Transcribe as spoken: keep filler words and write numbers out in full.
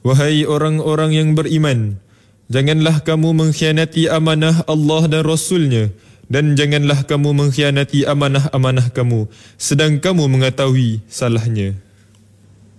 Wahai orang-orang yang beriman, janganlah kamu mengkhianati amanah Allah dan Rasul-Nya, dan janganlah kamu mengkhianati amanah-amanah kamu, sedang kamu mengetahui salahnya.